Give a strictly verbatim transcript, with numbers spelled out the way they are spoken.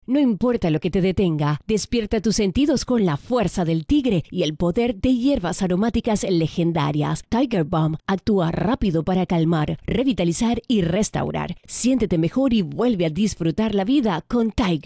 No importa lo que te detenga, despierta tus sentidos con la fuerza del tigre y el poder de hierbas aromáticas legendarias. Tiger Balm actúa rápido para calmar, revitalizar y restaurar. Siéntete mejor y vuelve a disfrutar la vida con Tiger.